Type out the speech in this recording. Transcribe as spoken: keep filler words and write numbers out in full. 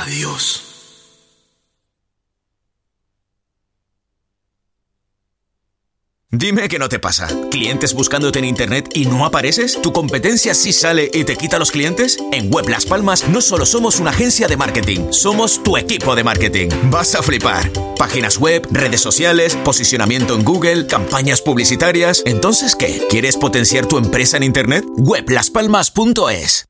Adiós. Dime que no te pasa. ¿Clientes buscándote en internet y no apareces? ¿Tu competencia sí sale y te quita los clientes? En Web Las Palmas no solo somos una agencia de marketing, somos tu equipo de marketing. Vas a flipar. Páginas web, redes sociales, posicionamiento en Google, campañas publicitarias. ¿Entonces qué? ¿Quieres potenciar tu empresa en internet? web las palmas punto es.